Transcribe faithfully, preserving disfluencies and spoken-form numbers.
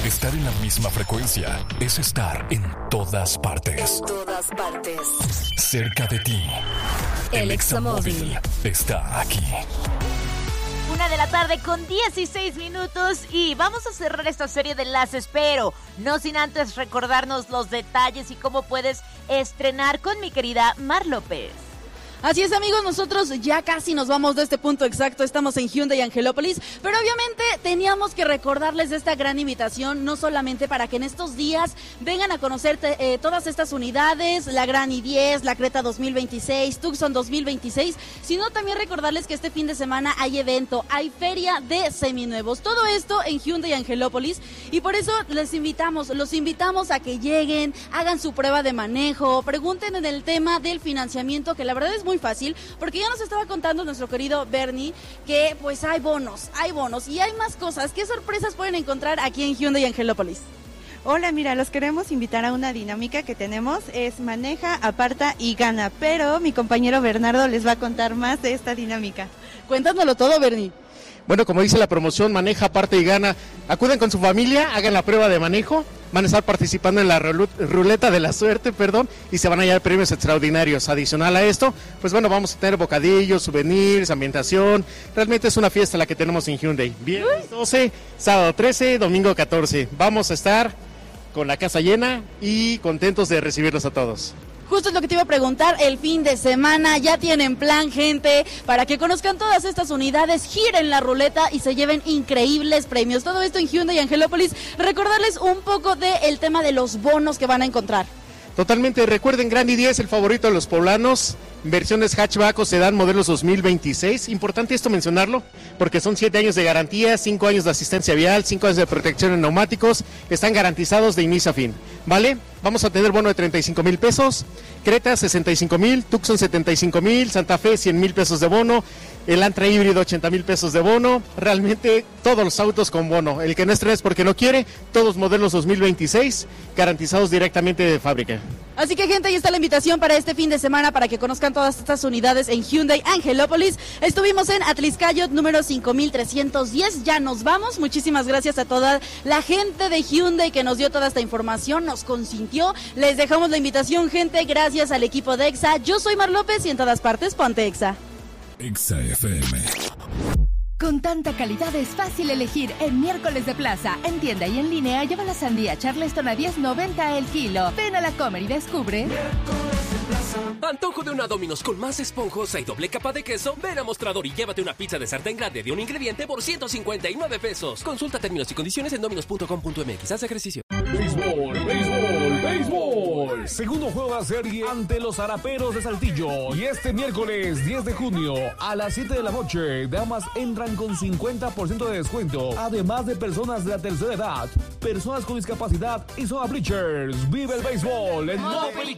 Estar en la misma frecuencia es estar en todas partes. En todas partes. Cerca de ti. El Examóvil está aquí. Una de la tarde con dieciséis minutos y vamos a cerrar esta serie de enlaces, pero no sin antes recordarnos los detalles y cómo puedes estrenar con mi querida Mar López. Así es, amigos, nosotros ya casi nos vamos de este punto exacto, estamos en Hyundai Angelópolis, pero obviamente teníamos que recordarles de esta gran invitación, no solamente para que en estos días vengan a conocer eh, todas estas unidades, la Gran i diez, la Creta dos mil veintiséis, Tucson dos mil veintiséis, sino también recordarles que este fin de semana hay evento, hay feria de seminuevos, todo esto en Hyundai Angelópolis, y por eso les invitamos, los invitamos a que lleguen, hagan su prueba de manejo, pregunten en el tema del financiamiento, que la verdad es muy fácil, porque ya nos estaba contando nuestro querido Bernie que pues hay bonos, hay bonos y hay más cosas. ¿Qué sorpresas pueden encontrar aquí en Hyundai Angelópolis? Hola, mira, los queremos invitar a una dinámica que tenemos, es maneja, aparta y gana, pero mi compañero Bernardo les va a contar más de esta dinámica. Cuéntanoslo todo, Bernie. Bueno, como dice la promoción, maneja, parte y gana. Acuden con su familia, hagan la prueba de manejo, van a estar participando en la ruleta de la suerte, perdón, y se van a llevar premios extraordinarios. Adicional a esto, pues bueno, vamos a tener bocadillos, souvenirs, ambientación. Realmente es una fiesta la que tenemos en Hyundai. Viernes doce, sábado trece, domingo catorce. Vamos a estar con la casa llena y contentos de recibirlos a todos. Justo es lo que te iba a preguntar, el fin de semana, ya tienen plan, gente, para que conozcan todas estas unidades, giren la ruleta y se lleven increíbles premios. Todo esto en Hyundai Angelópolis. Recordarles un poco del tema de los bonos que van a encontrar. Totalmente, recuerden, Gran i diez, el favorito de los poblanos, versiones hatchback o sedán modelos dos mil veintiséis. Importante esto mencionarlo, porque son siete años de garantía, cinco años de asistencia vial, cinco años de protección en neumáticos, están garantizados de inicio a fin, ¿vale? Vamos a tener bono de treinta y cinco mil pesos, Creta sesenta y cinco mil, Tucson setenta y cinco mil, Santa Fe cien mil pesos de bono, el Antra híbrido ochenta mil pesos de bono, realmente todos los autos con bono. El que no estrena es porque no quiere, todos modelos dos mil veintiséis, garantizados directamente de fábrica. Así que, gente, ahí está la invitación para este fin de semana para que conozcan todas estas unidades en Hyundai Angelópolis. Estuvimos en Atliscayot número cinco mil trescientos diez, ya nos vamos. Muchísimas gracias a toda la gente de Hyundai que nos dio toda esta información, nos consintió. Les dejamos la invitación, gente, gracias al equipo de EXA. Yo soy Mar López y en todas partes, ponte EXA. EXA F M. Con tanta calidad es fácil elegir en Miércoles de Plaza. En tienda y en línea lleva la sandía Charleston a diez noventa el kilo. Ven a la Comer y descubre. Antojo de una Domino's con más esponjosa y doble capa de queso. Ven a Mostrador y llévate una pizza de sartén grande de un ingrediente por ciento cincuenta y nueve pesos. Consulta términos y condiciones en dominos punto com punto m x. Haz ejercicio. Béisbol, béisbol, béisbol. Segundo juego de la serie ante los Araperos de Saltillo. Y este miércoles diez de junio a las siete de la noche, damas entran con cincuenta por ciento de descuento. Además de personas de la tercera edad, personas con discapacidad y zona bleachers. Vive el béisbol en modo película.